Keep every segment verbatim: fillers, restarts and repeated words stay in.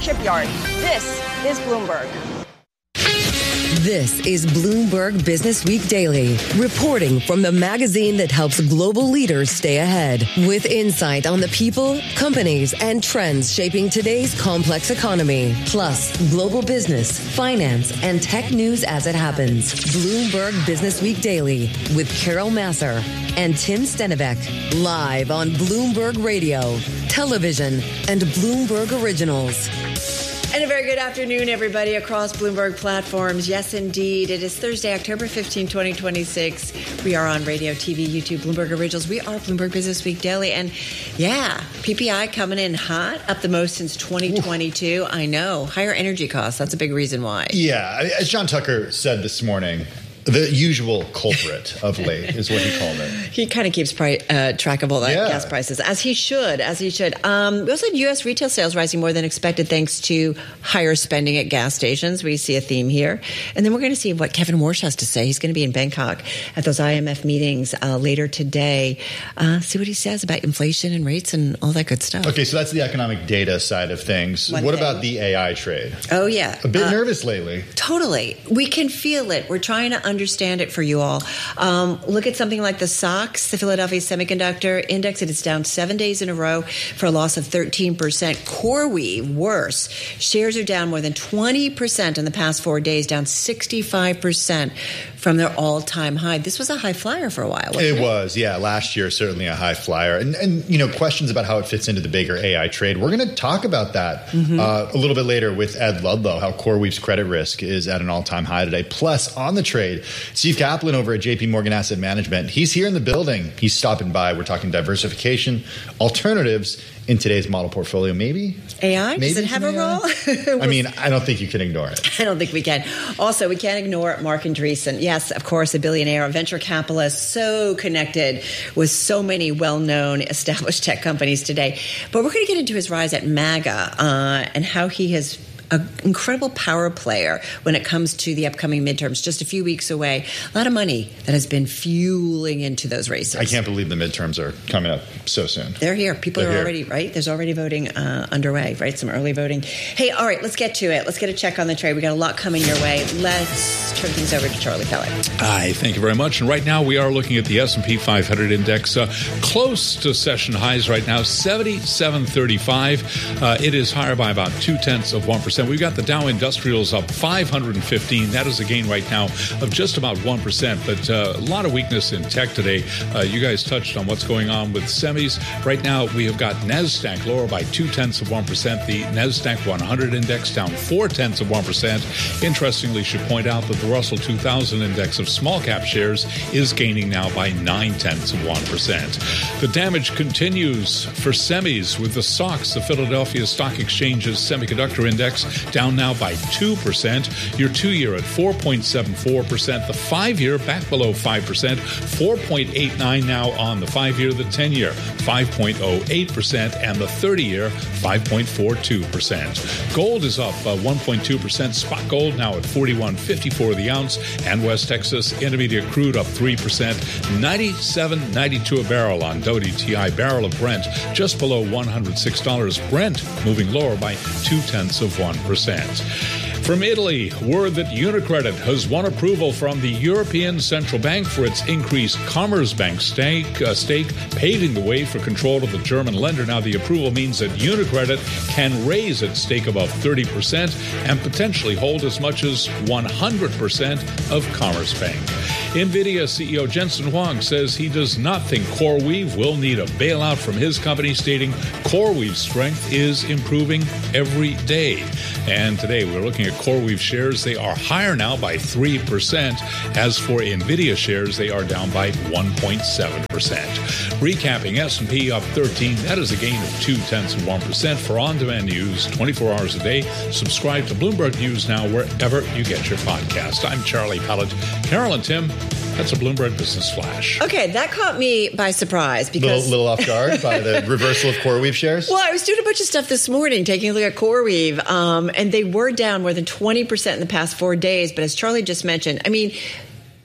shipyard. This is Bloomberg. This is Bloomberg Business Week Daily, reporting from the magazine that helps global leaders stay ahead, with insight on the people, companies, and trends shaping today's complex economy, plus global business, finance, and tech news as it happens. Bloomberg Business Week Daily with Carol Massar and Tim Stenivek, live on Bloomberg Radio, television, and Bloomberg Originals. And a very good afternoon, everybody, across Bloomberg platforms. Yes, indeed. It is Thursday, October fifteenth, twenty twenty-six. We are on radio, T V, YouTube, Bloomberg Originals. We are Bloomberg Business Week Daily. And yeah, P P I coming in hot, up the most since twenty twenty-two. Oof. I know. Higher energy costs. That's a big reason why. Yeah. As John Tucker said this morning, the usual culprit of late is what he called it. He kind of keeps pri- uh, track of all that yeah. gas prices, as he should, as he should. Um, we also had U S retail sales rising more than expected thanks to higher spending at gas stations. We see a theme here. And then we're going to see what Kevin Warsh has to say. He's going to be in Bangkok at those I M F meetings uh, later today. Uh, see what he says about inflation and rates and all that good stuff. Okay, so that's the economic data side of things. One what thing. about the A I trade? Oh, yeah. A bit uh, nervous lately. Totally. We can feel it. We're trying to understand it for you all. Um, look at something like the S O X, the Philadelphia Semiconductor Index. It is down seven days in a row for a loss of thirteen percent. CoreWeave, worse. Shares are down more than twenty percent in the past four days, down sixty-five percent from their all-time high. This was a high flyer for a while, wasn't it? It was, yeah. Last year, certainly a high flyer. And, and you know, questions about how it fits into the bigger A I trade. We're going to talk about that mm-hmm. uh, a little bit later with Ed Ludlow, how CoreWeave's credit risk is at an all-time high today. Plus, on the trade, Steve Kaplan over at J P Morgan Asset Management. He's here in the building. He's stopping by. We're talking diversification, alternatives in today's model portfolio. Maybe A I? Maybe Does it have a role? I mean, I don't think you can ignore it. I don't think we can. Also, we can't ignore Mark Andreessen. Yes, of course, a billionaire, a venture capitalist, so connected with so many well-known established tech companies today. But we're going to get into his rise at MAGA uh, and how he has an incredible power player when it comes to the upcoming midterms, just a few weeks away. A lot of money that has been fueling into those races. I can't believe the midterms are coming up so soon. They're here. People They're are here. already, right? There's already voting uh, underway, right? Some early voting. Hey, all right, let's get to it. Let's get a check on the trade. We got a lot coming your way. Let's turn things over to Charlie Pellet. Hi, thank you very much. And right now we are looking at the S and P five hundred index, uh, close to session highs right now, seventy-seven thirty-five. Uh, it is higher by about two-tenths of one percent. We've got the Dow Industrials up five hundred fifteen. That is a gain right now of just about one percent. But uh, a lot of weakness in tech today. Uh, you guys touched on what's going on with semis. Right now we have got NASDAQ lower by two-tenths of one percent. The NASDAQ one hundred index down four-tenths of one percent. Interestingly, should point out that the Russell two thousand index of small cap shares is gaining now by nine-tenths of one percent. The damage continues for semis with the S O X, the Philadelphia Stock Exchange's semiconductor index, down now by two percent. Your two-year at four point seven four percent. The five-year back below five percent, four point eight nine now on the five-year. The ten-year, five point oh eight percent. And the thirty-year, five point four two percent. Gold is up uh, one point two percent. Spot gold now at forty-one fifty-four the ounce. And West Texas Intermediate crude up three percent. ninety-seven ninety-two a barrel on W T I. Barrel of Brent just below one hundred six dollars. Brent moving lower by two-tenths of one percent. From Italy, word that UniCredit has won approval from the European Central Bank for its increased Commerzbank stake, uh, stake, paving the way for control of the German lender. Now, the approval means that UniCredit can raise its stake above thirty percent and potentially hold as much as one hundred percent of Commerzbank. NVIDIA C E O Jensen Huang says he does not think CoreWeave will need a bailout from his company, stating CoreWeave's strength is improving every day. And today we're looking at CoreWeave shares. They are higher now by three percent. As for NVIDIA shares, they are down by one point seven percent. Recapping, S and P up thirteen. That is a gain of two-tenths of one percent. For on-demand news twenty-four hours a day, subscribe to Bloomberg News now wherever you get your podcast. I'm Charlie Pellet. Carol and Tim, that's a Bloomberg Business Flash. Okay, that caught me by surprise because... Little, little off guard by the reversal of CoreWeave shares? Well, I was doing a bunch of stuff this morning, taking a look at CoreWeave, um, and they were down more than twenty percent in the past four days. But as Charlie just mentioned, I mean,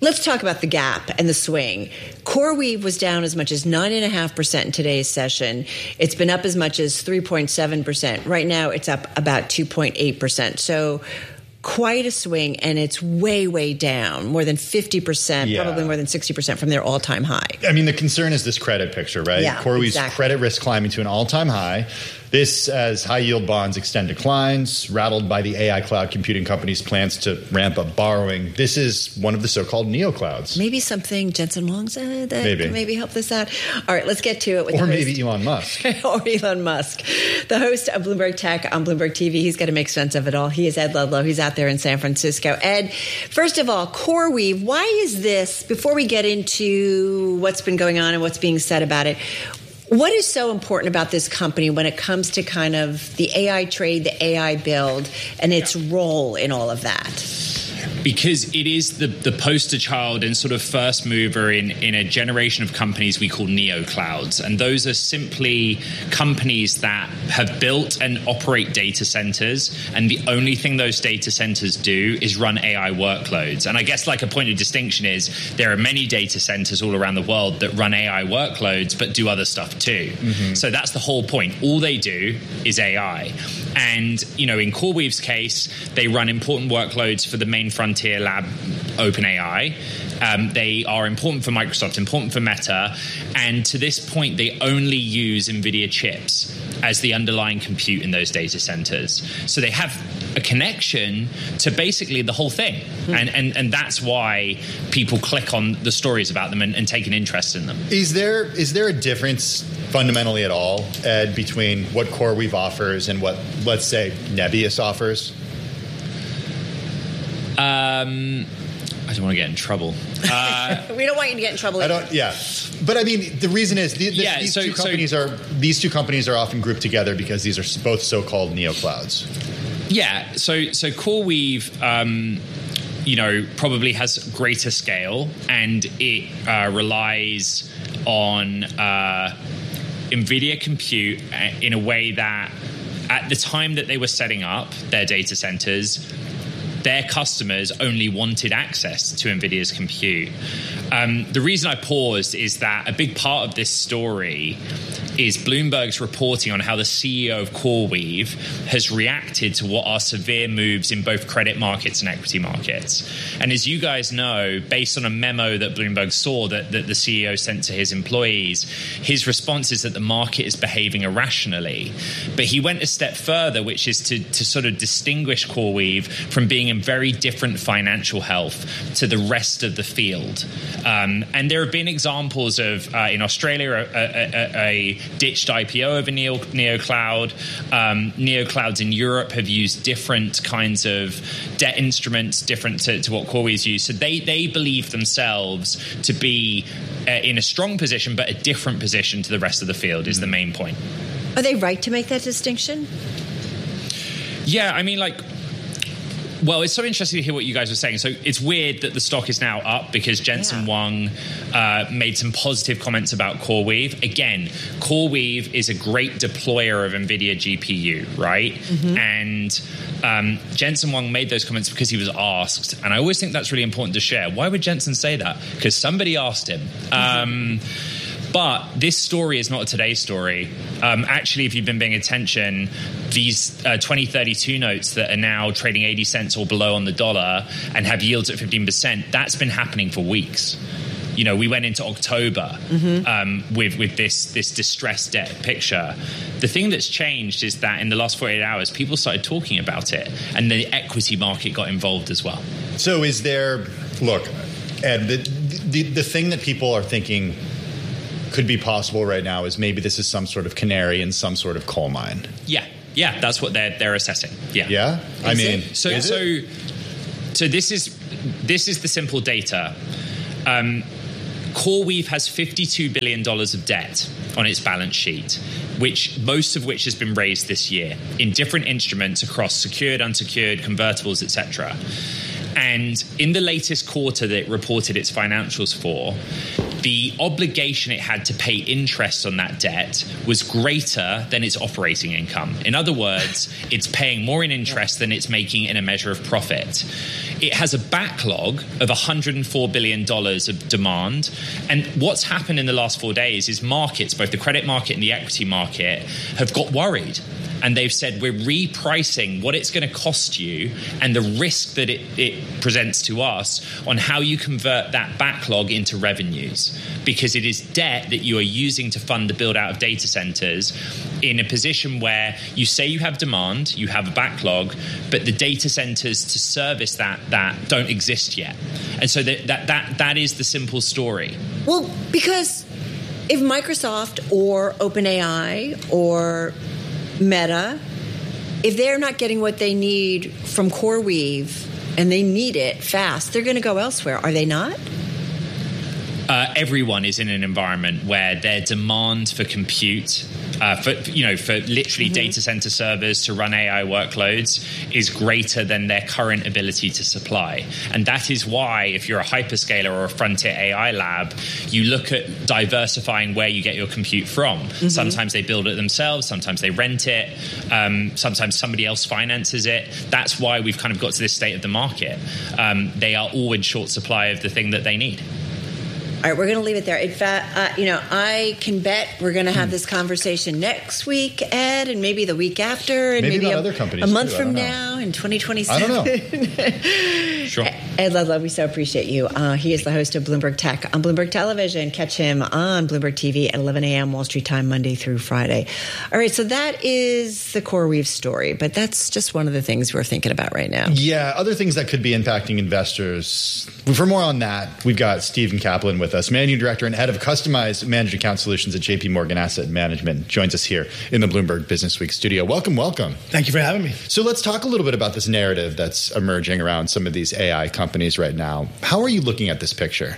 Let's talk about the gap and the swing. CoreWeave was down as much as nine point five percent in today's session. It's been up as much as three point seven percent. Right now, it's up about two point eight percent. So quite a swing, and it's way, way down, more than fifty percent, yeah. probably more than sixty percent from their all-time high. I mean, the concern is this credit picture, right? Yeah, CoreWeave's exactly. credit risk climbing to an all-time high. This as high-yield bonds extend declines, rattled by the A I cloud computing companies' plans to ramp up borrowing. This is one of the so-called neoclouds. Maybe something Jensen Huang said that maybe. could maybe help this out. All right, let's get to it. With or the maybe host. Elon Musk. or Elon Musk. The host of Bloomberg Tech on Bloomberg T V. He's got to make sense of it all. He is Ed Ludlow. He's out there in San Francisco. Ed, first of all, CoreWeave, why is this, before we get into what's been going on and what's being said about it, what is so important about this company when it comes to kind of the A I trade, the A I build, and its role in all of that? Because it is the, the poster child and sort of first mover in, in a generation of companies we call neoclouds. And those are simply companies that have built and operate data centers. And the only thing those data centers do is run A I workloads. And I guess like a point of distinction is there are many data centers all around the world that run A I workloads, but do other stuff too. Mm-hmm. So that's the whole point. All they do is A I. And, you know, in CoreWeave's case, they run important workloads for the main frontier lab, OpenAI. Um, they are important for Microsoft, important for Meta. And to this point, they only use NVIDIA chips as the underlying compute in those data centers. So they have a connection to basically the whole thing. Mm-hmm. And, and and that's why people click on the stories about them and, and take an interest in them. Is there is there a difference fundamentally at all, Ed, between what CoreWeave offers and what, let's say, Nebius offers? Um, I don't want to get in trouble. Uh, we don't want you to get in trouble. I don't. Yeah, but I mean, the reason is the, the, yeah, these so, two companies so, are these two companies are often grouped together because these are both so-called neoclouds. Yeah. So so CoreWeave, um, you know, probably has greater scale, and it uh, relies on uh, NVIDIA compute in a way that, at the time that they were setting up their data centers, their customers only wanted access to NVIDIA's compute. Um, the reason I paused is that a big part of this story is Bloomberg's reporting on how the C E O of CoreWeave has reacted to what are severe moves in both credit markets and equity markets. And as you guys know, based on a memo that Bloomberg saw that, that the C E O sent to his employees, his response is that the market is behaving irrationally. But he went a step further, which is to, to sort of distinguish CoreWeave from being in very different financial health to the rest of the field. Um, and there have been examples of, uh, in Australia, a, a, a, a ditched I P O of a neo, neocloud. Um, neoclouds in Europe have used different kinds of debt instruments, different to, to what CoreWeave's used. So they, they believe themselves to be uh, in a strong position, but a different position to the rest of the field is the main point. Are they right to make that distinction? Yeah, I mean, like, well, it's so interesting to hear what you guys are saying. So it's weird that the stock is now up because Jensen yeah. Huang uh, made some positive comments about CoreWeave. Again, CoreWeave is a great deployer of NVIDIA G P U, right? Mm-hmm. And um, Jensen Huang made those comments because he was asked. And I always think that's really important to share. Why would Jensen say that? Because somebody asked him. Um, But this story is not a Today story. Um, actually, if you've been paying attention, these uh, twenty thirty-two notes that are now trading eighty cents or below on the dollar and have yields at fifteen percent, that's been happening for weeks. You know, we went into October mm-hmm. um, with with this this distressed debt picture. The thing that's changed is that in the last forty-eight hours, people started talking about it, and the equity market got involved as well. So, is there? Look, Ed, the the, the thing that people are thinking could be possible right now is maybe this is some sort of canary in some sort of coal mine. Yeah, yeah, that's what they're they're assessing. Yeah, yeah. I is mean, it? so is so it? so this is this is the simple data. Um, CoreWeave has fifty-two billion dollars of debt on its balance sheet, which most of which has been raised this year in different instruments across secured, unsecured, convertibles, et cetera. And in the latest quarter that it reported its financials for, the obligation it had to pay interest on that debt was greater than its operating income. In other words, it's paying more in interest than it's making in a measure of profit. It has a backlog of one hundred four billion dollars of demand. And what's happened in the last four days is markets, both the credit market and the equity market, have got worried. And they've said, we're repricing what it's going to cost you and the risk that it, it presents to us on how you convert that backlog into revenues. Because it is debt that you are using to fund the build out of data centers in a position where you say you have demand, you have a backlog, but the data centers to service that, that don't exist yet. And so that, that, that, that is the simple story. Well, because if Microsoft or OpenAI or Meta, if they're not getting what they need from CoreWeave and they need it fast, they're going to go elsewhere, are they not? Uh, everyone is in an environment where their demand for compute, uh, for you know, for literally mm-hmm. data center servers to run A I workloads is greater than their current ability to supply. And that is why, if you're a hyperscaler or a frontier A I lab, you look at diversifying where you get your compute from. Mm-hmm. Sometimes they build it themselves, sometimes they rent it, um, sometimes somebody else finances it. That's why we've kind of got to this state of the market. Um, they are all in short supply of the thing that they need. All right, we're going to leave it there. In fact, uh, you know, I can bet we're going to have this conversation next week, Ed, and maybe the week after, and maybe, maybe about a, other companies a month too. from now in twenty twenty-seven. I don't know. Sure. Ed Ludlow, we so appreciate you. Uh, he is the host of Bloomberg Tech on Bloomberg Television. Catch him on Bloomberg T V at eleven a.m. Wall Street time, Monday through Friday. All right, so that is the CoreWeave story, but that's just one of the things we're thinking about right now. Yeah, other things that could be impacting investors. For more on that, we've got Stephen Kaplan with us, Managing Director and Head of Customized Managed Account Solutions at J P Morgan Asset Management, joins us here in the Bloomberg Business Week studio. Welcome, welcome. Thank you for having me. So let's talk a little bit about this narrative that's emerging around some of these A I companies right now. How are you looking at this picture?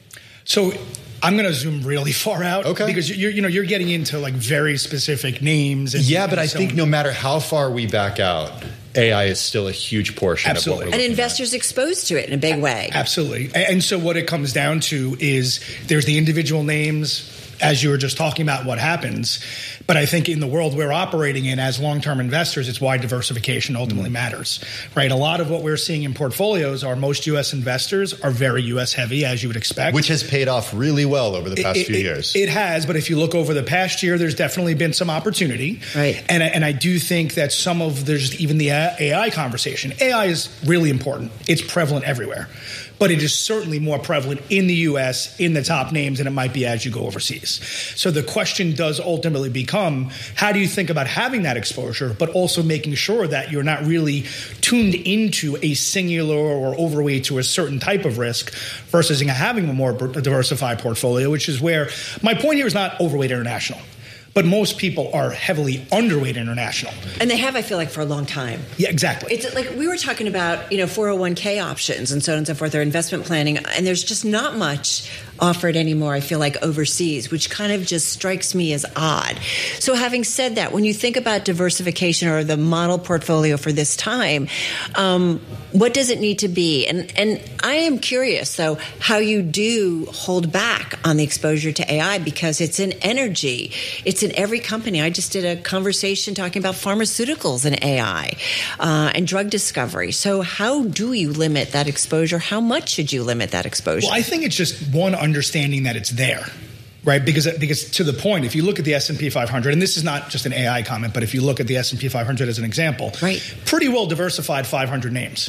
So I'm going to zoom really far out, okay? Because you're, you know, you're getting into like very specific names. And, yeah, but and I so think on. no matter how far we back out, A I is still a huge portion Absolutely. of what we're And looking investors at. exposed to it in a big way. Absolutely. And so what it comes down to is there's the individual names, as you were just talking about what happens. But I think in the world we're operating in as long-term investors, it's why diversification ultimately mm. matters, right? A lot of what we're seeing in portfolios are most U S investors are very U S heavy, as you would expect. Which has paid off really well over the past it, few it, years. It has, but if you look over the past year, there's definitely been some opportunity. Right. And, and I do think that some of, there's even the A I conversation. A I is really important. It's prevalent everywhere. But it is certainly more prevalent in the U S, in the top names, than it might be as you go overseas. So the question does ultimately become, how do you think about having that exposure, but also making sure that you're not really tuned into a singular or overweight to a certain type of risk versus having a more diversified portfolio, which is where my point here is not overweight international. But most people are heavily underweight international. And they have, I feel like, for a long time. Yeah, exactly. It's like we were talking about, you know, four oh one k options and so on and so forth, or investment planning, and there's just not much offered anymore, I feel like, overseas, which kind of just strikes me as odd. So having said that, when you think about diversification or the model portfolio for this time, um, what does it need to be? And, and I am curious, though, how you do hold back on the exposure to A I, because it's in energy. It's in every company. I just did a conversation talking about pharmaceuticals and A I uh, and drug discovery. So how do you limit that exposure? How much should you limit that exposure? Well, I think it's just one understanding that it's there. Right, because because to the point, if you look at the S and P five hundred, and this is not just an A I comment, but if you look at the S and P five hundred as an example, right, pretty well diversified five hundred names.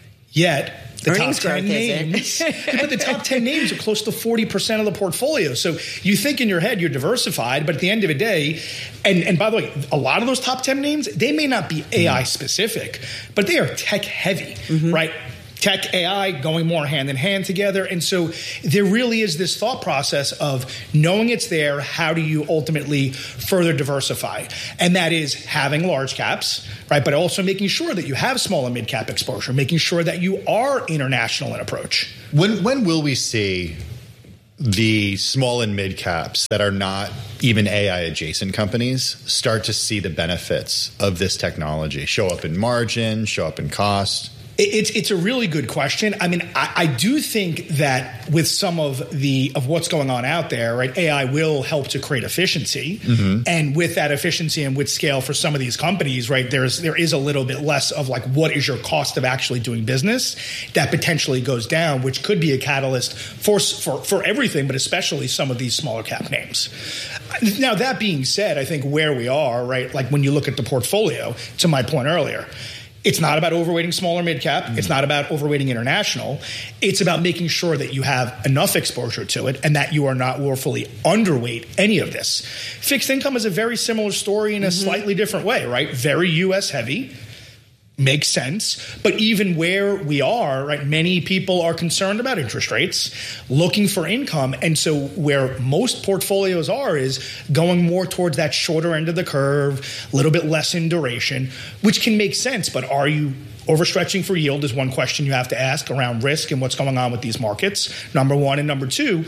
Yet the Earnings top ten growth, names, but the top ten names are close to forty percent of the portfolio. So you think in your head you're diversified, but at the end of the day, and and by the way, a lot of those top ten names, they may not be A I specific, but they are tech heavy, mm-hmm. right? Tech, A I going more hand in hand together. And so there really is this thought process of knowing it's there, how do you ultimately further diversify? And that is having large caps, right? But also making sure that you have small and mid cap exposure, making sure that you are international in approach. When when will we see the small and mid caps that are not even A I adjacent companies start to see the benefits of this technology show up in margin, show up in cost? It's it's a really good question. I mean, I, I do think that with some of the of what's going on out there, right, A I will help to create efficiency, mm-hmm. and with that efficiency and with scale for some of these companies, right, there's there is a little bit less of like what is your cost of actually doing business that potentially goes down, which could be a catalyst for for for everything, but especially some of these smaller cap names. Now that being said, I think where we are, right, like when you look at the portfolio, to my point earlier. It's not about overweighting smaller mid-cap. Mm-hmm. It's not about overweighting international. It's about making sure that you have enough exposure to it and that you are not willfully underweight any of this. Fixed income is a very similar story in a mm-hmm. slightly different way, right? Very U S heavy. Makes sense. But even where we are, right, many people are concerned about interest rates, looking for income. And so where most portfolios are is going more towards that shorter end of the curve, a little bit less in duration, which can make sense. But are you overstretching for yield is one question you have to ask around risk and what's going on with these markets, number one. And number two,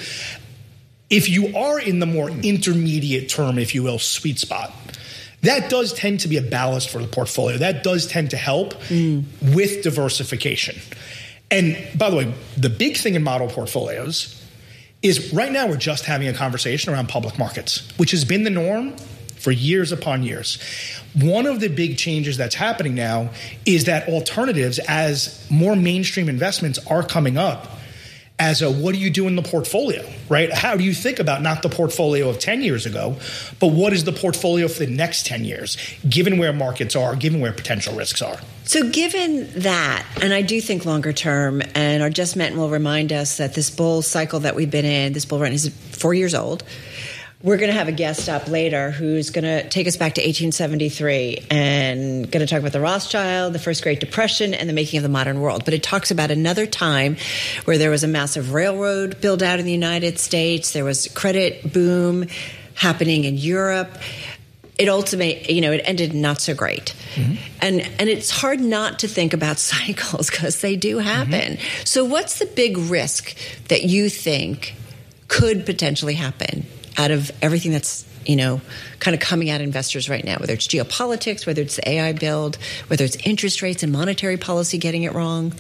if you are in the more intermediate term, if you will, sweet spot, that does tend to be a ballast for the portfolio. That does tend to help mm. with diversification. And by the way, the big thing in model portfolios is right now we're just having a conversation around public markets, which has been the norm for years upon years. One of the big changes that's happening now is that alternatives, as more mainstream investments are coming up, as a what do you do in the portfolio, right? How do you think about not the portfolio of ten years ago, but what is the portfolio for the next ten years, given where markets are, given where potential risks are? So given that, and I do think longer term, and our Just Met will remind us that this bull cycle that we've been in, this bull run is four years old. We're going to have a guest up later who's going to take us back to eighteen seventy-three and going to talk about the Rothschild, the First Great Depression, and the making of the modern world. But it talks about another time where there was a massive railroad build out in the United States. There was credit boom happening in Europe. It ultimately, you know, it ended not so great. Mm-hmm. And and it's hard not to think about cycles because they do happen. Mm-hmm. So what's the big risk that you think could potentially happen out of everything that's, you know, kind of coming at investors right now, whether it's geopolitics, whether it's the A I build, whether it's interest rates and monetary policy getting it wrong?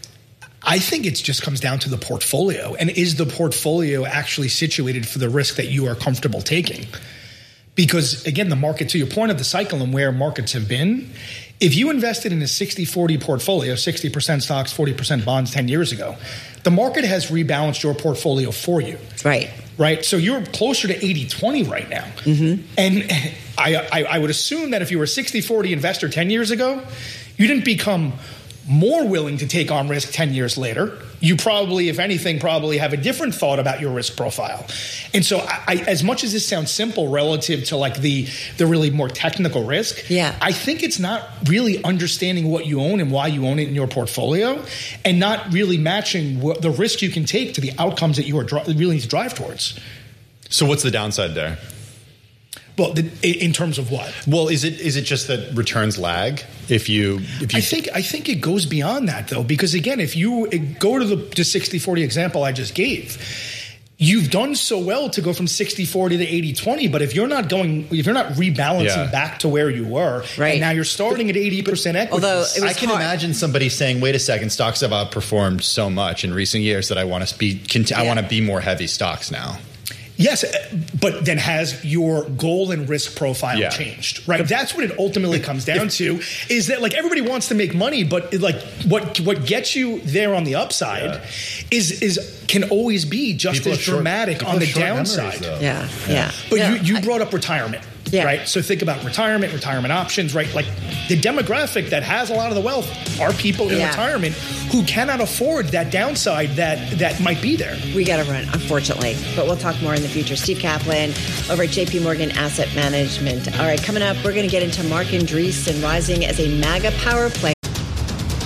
I think it just comes down to the portfolio. And is the portfolio actually situated for the risk that you are comfortable taking? Because, again, the market, to your point of the cycle and where markets have been, if you invested in a sixty forty portfolio, sixty percent stocks, forty percent bonds ten years ago, the market has rebalanced your portfolio for you. Right. Right. So you're closer to eighty twenty right now. Mm-hmm. And I, I, I would assume that if you were a sixty forty investor ten years ago, you didn't become more willing to take on risk ten years later. You probably, if anything, probably have a different thought about your risk profile. And so I, I, as much as this sounds simple relative to like the, the really more technical risk, yeah. I think it's not really understanding what you own and why you own it in your portfolio and not really matching what, the risk you can take to the outcomes that you are dri- really need to drive towards. So what's the downside there? Well, the, in terms of what? Well, is it is it just that returns lag? If you, if you, I think I think it goes beyond that though, because again, if you go to the, the sixty forty example I just gave, you've done so well to go from sixty forty to eighty twenty, but if you're not going, if you're not rebalancing yeah. back to where you were, right. and now you're starting at eighty percent equity. Although it was I can hard. imagine somebody saying, "Wait a second, stocks have outperformed so much in recent years that I want to be, yeah. I want to be more heavy stocks now." Yes, but then has your goal and risk profile yeah. changed, right? That's what it ultimately comes down to, is that like everybody wants to make money, but like what what gets you there on the upside yeah. is is can always be just people as dramatic short, on the downside. Memories, yeah, yeah, yeah. But yeah. you, you brought up retirement. Yeah. Right. So think about retirement, retirement options, right? Like the demographic that has a lot of the wealth are people in yeah. retirement who cannot afford that downside that that might be there. We got to run, unfortunately, but we'll talk more in the future. Steve Kaplan over at J P Morgan Asset Management. All right, coming up, we're going to get into Marc Andreessen rising as a MAGA power play.